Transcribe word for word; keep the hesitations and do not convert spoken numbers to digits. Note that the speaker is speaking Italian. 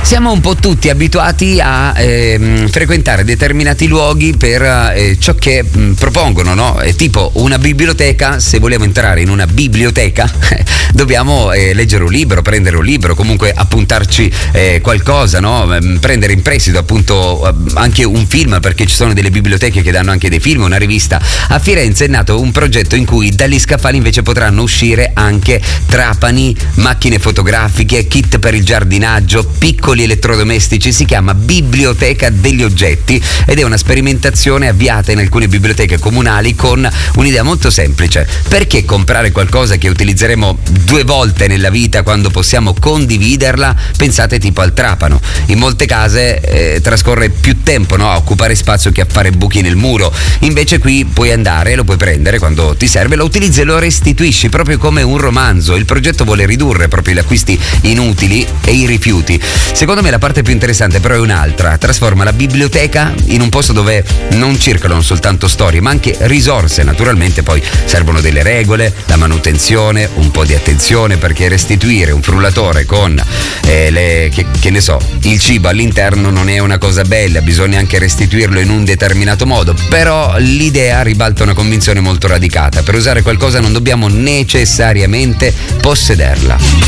Siamo un po' tutti abituati a eh, frequentare determinati luoghi per eh, ciò che mh, propongono, no? È tipo una biblioteca. Se vogliamo entrare in una biblioteca dobbiamo eh, leggere un libro, prendere un libro, comunque appuntarci eh, qualcosa, no? Prendere in prestito appunto anche un film, perché ci sono delle biblioteche che danno anche dei film, una rivista. A Firenze è nato un progetto in cui dagli scaffali invece potranno uscire anche trapani, macchine fotografiche, kit per il giardinaggio, piccoli elettrodomestici. Si chiama Biblioteca degli Oggetti ed è una sperimentazione avviata in alcune biblioteche comunali con un'idea molto semplice: perché comprare qualcosa che utilizzeremo due volte nella vita quando possiamo condividerla? Pensate tipo al trapano. In molte case eh, trascorre più tempo, no, a occupare spazio che a fare buchi nel muro. Invece qui puoi andare, lo puoi prendere quando ti serve, lo utilizzi e lo restituisci, proprio come un romanzo. Il progetto vuole ridurre proprio gli acquisti inutili e i rifiuti. Secondo me la parte più interessante però è un'altra: trasforma la biblioteca in un posto dove non circolano soltanto storie ma anche risorse. Naturalmente poi servono delle regole, la manutenzione, un po' di attenzione, perché restituire un frullatore con eh, le, che, che ne so, il cibo all'interno non è una cosa bella, bisogna anche restituirlo in un determinato modo. Però l'idea ribalta una convinzione molto radicata: per usare qualcosa non dobbiamo necessariamente possederla.